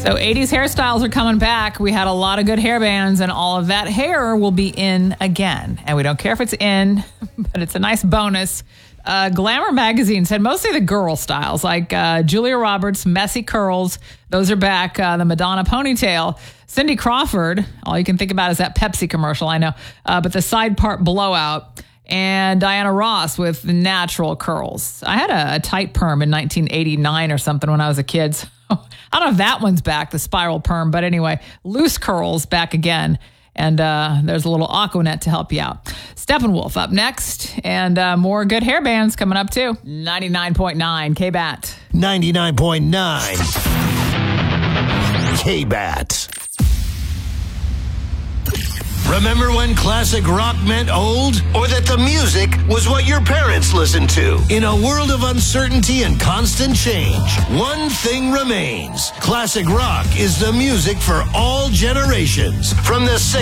So 80s hairstyles are coming back. We had a lot of good hair bands, and all of that hair will be in again. And we don't care if it's in, but it's a nice bonus. Glamour magazine said mostly the girl styles, like Julia Roberts' messy curls. Those are back. The Madonna ponytail. Cindy Crawford, all you can think about is that Pepsi commercial, I know. But the side part blowout. And Diana Ross with natural curls. I had a tight perm in 1989 or something when I was a kid. So I don't know if that one's back, the spiral perm. But anyway, loose curls back again. And there's a little Aquanet to help you out. Steppenwolf up next. And more good hair bands coming up too. 99.9 K-Bat. 99.9 K-Bat. Remember when classic rock meant old? Or that the music was what your parents listened to? In a world of uncertainty and constant change, one thing remains. Classic rock is the music for all generations. From the